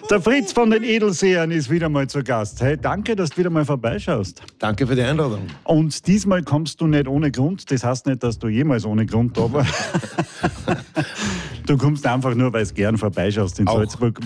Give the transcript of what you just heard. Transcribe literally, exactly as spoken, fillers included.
Der Fritz von den Edelsehern ist wieder mal zu Gast. Hey, danke, dass du wieder mal vorbeischaust. Danke für die Einladung. Und diesmal kommst du nicht ohne Grund. Das heißt nicht, dass du jemals ohne Grund da warst. Du kommst einfach nur, weil du gern vorbeischaust in Auch. Salzburg.